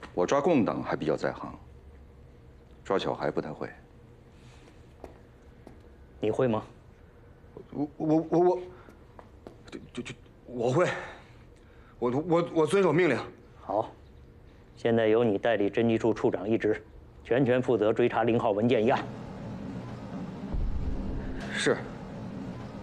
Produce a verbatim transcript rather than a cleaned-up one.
我抓共党还比较在行，抓小孩不太会。 你会吗？ 我我我我，就就就我会，我我我遵守命令。 好，现在由你代理侦缉处处长一职，全权负责追查零号文件一案。 是。